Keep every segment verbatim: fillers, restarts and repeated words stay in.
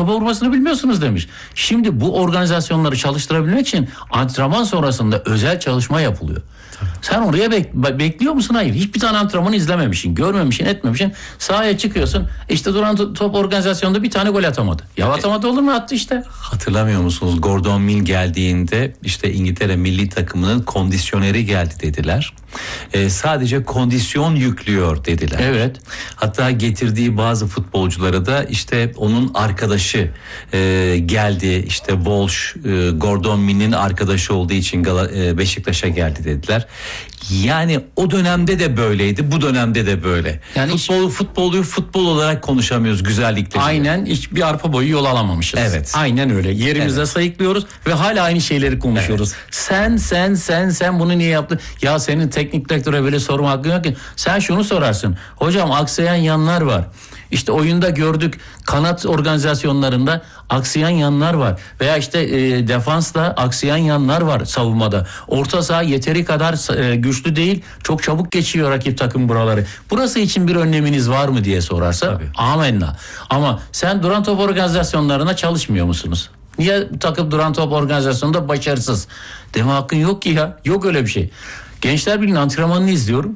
topa vurmasını bilmiyorsunuz demiş. Şimdi bu organizasyonları çalıştırabilmek için antrenman sonrasında özel çalışma yapılıyor. Tabii. Sen oraya bek- bekliyor musun? Hayır. Hiçbir tane antrenmanı izlememişsin, görmemişsin, etmemişsin. Sahaya çıkıyorsun. İşte duran top organizasyonda bir tane gol atamadı. Ya atamadı olur mu? Attı işte. Hatırlamıyor musunuz? Gordon Mill geldiğinde işte İngiltere milli takımının kondisyoneri geldi dediler. Ee, sadece kondisyon yüklüyor dediler. Evet. Hatta getirdiği bazı futbolculara da işte onun arkadaşı e, geldi. İşte Walsh, e, Gordon Mill'in arkadaşı olduğu için Gal- e, Beşiktaş'a geldi dediler. Yani o dönemde de böyleydi, bu dönemde de böyle. Yani futbolu hiç... futbolu futbol olarak konuşamıyoruz, güzellikle. Aynen, hiçbir arpa boyu yol alamamışız. Evet. Aynen öyle. Yerimizde evet. sayıklıyoruz ve hala aynı şeyleri konuşuyoruz. Evet. Sen sen sen sen bunu niye yaptın? Ya senin teknik direktöre böyle sorma hakkın yok ki. Sen şunu sorarsın. Hocam aksayan yanlar var. İşte oyunda gördük, kanat organizasyonlarında aksayan yanlar var. Veya işte e, defansta aksayan yanlar var savunmada. Orta saha yeteri kadar e, güçlü değil. Çok çabuk geçiyor rakip takım buraları. Burası için bir önleminiz var mı diye sorarsa tabii. Amenna. Ama sen duran top organizasyonlarına çalışmıyor musunuz? Niye takım duran top organizasyonunda başarısız? Deme hakkın yok ki ya. Yok öyle bir şey. Gençler Birliği'nin antrenmanını izliyorum.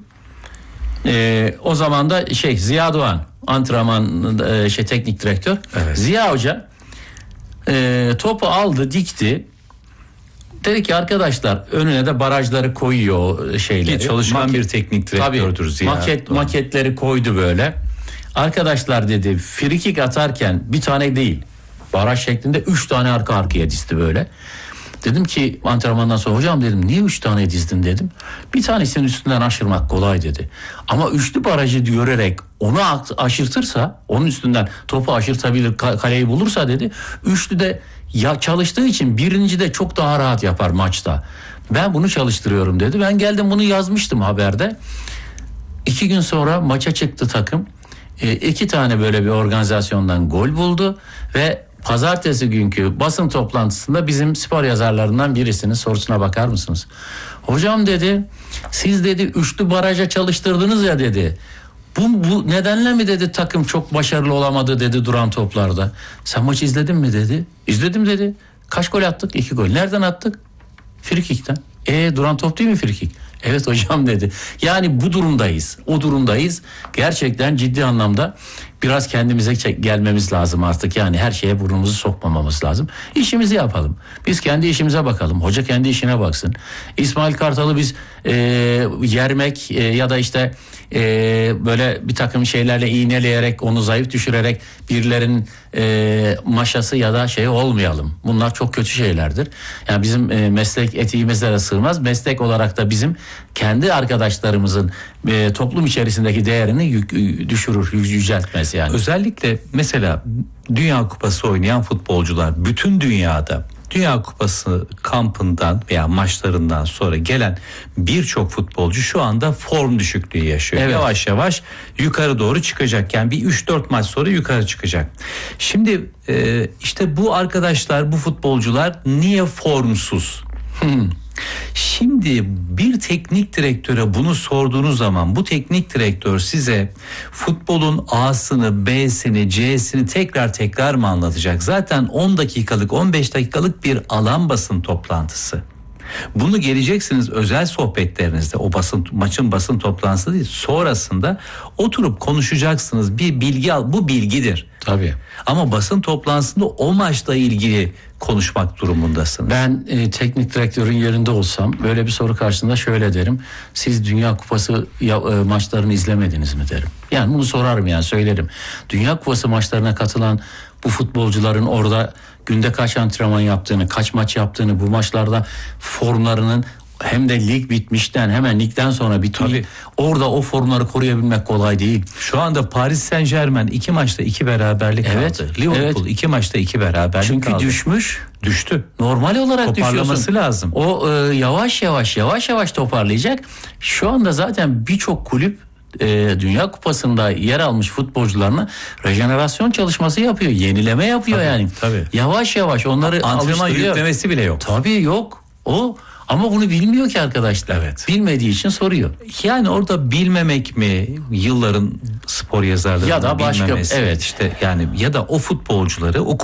Ee, o zaman da şey Ziya Doğan antrenman e, şey teknik direktör. Evet. Ziya Hoca e, topu aldı, dikti. Dedi ki arkadaşlar önüne de barajları koyuyor şeyleri. Ki çalışan Maket, bir teknik direktördür Ziya. Maket, maketleri koydu böyle. Arkadaşlar dedi frikik atarken bir tane değil, baraj şeklinde üç tane arka arkaya dizdi böyle. Dedim ki antrenmandan sonra hocam dedim niye üç tane dizdin dedim. Bir tanesinin üstünden aşırmak kolay dedi. Ama üçlü barajı görerek onu aşırtırsa, onun üstünden topu aşırtabilir, kaleyi bulursa dedi. Üçlü de ya çalıştığı için birinci de çok daha rahat yapar maçta. Ben bunu çalıştırıyorum dedi. Ben geldim bunu yazmıştım haberde. İki gün sonra maça çıktı takım. E, iki tane böyle bir organizasyondan gol buldu ve pazartesi günkü basın toplantısında bizim spor yazarlarından birisinin sorusuna bakar mısınız? Hocam dedi, siz dedi üçlü baraja çalıştırdınız ya dedi. Bu, bu nedenle mi dedi takım çok başarılı olamadı dedi duran toplarda. Sen maçı izledin mi dedi. İzledim dedi. Kaç gol attık? İki gol. Nereden attık? Frikikten. E duran top değil mi frikik? Evet hocam dedi. Yani bu durumdayız. O durumdayız. Gerçekten ciddi anlamda biraz kendimize gelmemiz lazım artık. Yani her şeye burnumuzu sokmamamız lazım. İşimizi yapalım. Biz kendi işimize bakalım. Hoca kendi işine baksın. İsmail Kartal'ı biz e, yermek e, ya da işte e, böyle bir takım şeylerle iğneleyerek onu zayıf düşürerek birilerinin e, maşası ya da şey olmayalım. Bunlar çok kötü şeylerdir. Yani bizim e, meslek etiğimize de sığmaz. Meslek olarak da bizim kendi arkadaşlarımızın e, toplum içerisindeki değerini yük, düşürür, yüceltmez yani. Özellikle mesela Dünya Kupası oynayan futbolcular bütün dünyada Dünya Kupası kampından veya maçlarından sonra gelen birçok futbolcu şu anda form düşüklüğü yaşıyor. Evet. Yavaş yavaş yukarı doğru çıkacak. Yani bir üç dört maç sonra yukarı çıkacak. Şimdi e, işte bu arkadaşlar, bu futbolcular niye formsuz? Hmm. Şimdi bir teknik direktöre bunu sorduğunuz zaman bu teknik direktör size futbolun A'sını, B'sini, C'sini tekrar tekrar mı anlatacak? Zaten on dakikalık, on beş dakikalık bir alan basın toplantısı. Bunu geleceksiniz özel sohbetlerinizde, o basın maçın basın toplantısı değil, sonrasında oturup konuşacaksınız. Bir bilgi al, bu bilgidir. Tabii. Ama basın toplantısında o maçla ilgili konuşmak durumundasınız. Ben e, teknik direktörün yerinde olsam böyle bir soru karşısında şöyle derim. Siz Dünya Kupası ya, e, maçlarını izlemediniz mi derim. Yani bunu sorarım, yani söylerim. Dünya Kupası maçlarına katılan bu futbolcuların orada günde kaç antrenman yaptığını, kaç maç yaptığını, bu maçlarda formlarının hem de lig bitmişten hemen ligden sonra bitmiş. Orada o formları koruyabilmek kolay değil. Şu anda Paris Saint-Germain iki maçta iki beraberlik evet, kaldı. Liverpool evet. iki maçta iki beraberlik Çünkü kaldı. Çünkü düşmüş. Düştü. Normal olarak toparlaması düşüyorsun. lazım. O e, yavaş yavaş yavaş yavaş toparlayacak. Şu anda zaten birçok kulüp e, Dünya Kupası'nda yer almış futbolcularına rejenerasyon çalışması yapıyor. Yenileme yapıyor tabii, yani. Tabii. Yavaş yavaş onları antrenman yüklemesi bile yok. Tabii yok. O ama bunu bilmiyor ki arkadaşlar. Evet. Bilmediği için soruyor. Yani orada bilmemek mi, yılların spor yazarlarının ya da başka bilmemesi, evet işte yani ya da o futbolcuları o